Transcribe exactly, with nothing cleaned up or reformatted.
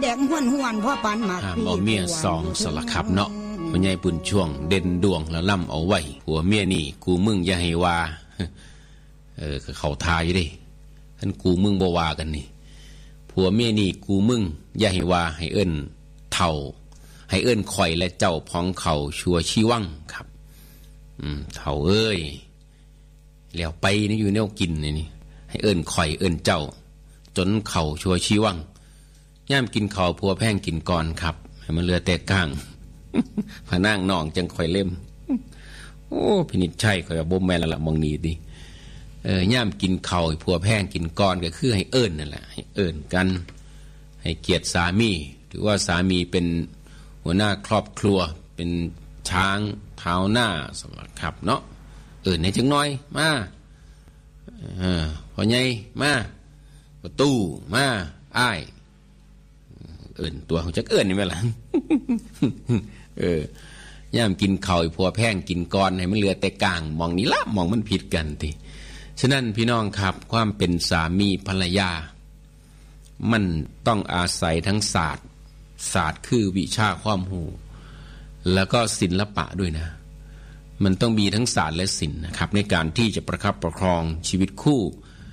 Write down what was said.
ดงห้วนห้วนพ่อปานหมากพี่บ่เมียซองสละครับเนาะพ่อใหญ่ปุ่นช่วงเด่นดวงแล้วล่ำเอาไว้ผัวเมียนี่กูมึงอย่าให้ว่าเออเขาทายอยู่ดิท่านกูมึงบ่ว่ากันนี่ผัวเมียนี่กูมึงอย่าให้ว่าให้เอิ้นเท่าให้เอิ้นข่อยและเจ้าพ้องเขาชัวชีวังครับอืมเท่าเอ้ยแล้วไปนี่อยู่แนวกินนี่ให้เอิ้นข่อยเอิ้นเจ้าจนเข่าชัวชีวังย่ามกินข้าวผัวแพงกินก่อนครับให้มันเหลือแต่ก้างพะนางน้องจังข่อยเล่มโอ้พินิจชัยข่อยบ่แม่นแล้วล่ะมองนี้ดิเออย่ามกินข้าวผัวแพงกินก่อนก็คือให้เอิ้นนั่นแหละให้เอิ้นกันให้เกียรติสามีถือว่าสามีเป็นหัวหน้าครอบครัวเป็นช้างเท้าหน้าสำหรับครับเนาะเอิ้นให้จังน้อยมาเออพ่อใหญ่มาประตูมาอ้ายเอิ้นตัวของจักเอิ้นนี่แม่ล่ะ เออย่ามกินข้าวผัวแพงกินก่อนให้มันเหลือแต่กลางมองนี้ละมองมันผิดกันติฉะนั้นพี่น้องครับความเป็นสามีภรรยามันต้องอาศัยทั้งศาสตร์ศาสตร์คือวิชาความรู้แล้วก็ศิลปะด้วยนะมันต้องมีทั้งศาสตร์และศิลป์นะครับในการที่จะประคับประคองชีวิตคู่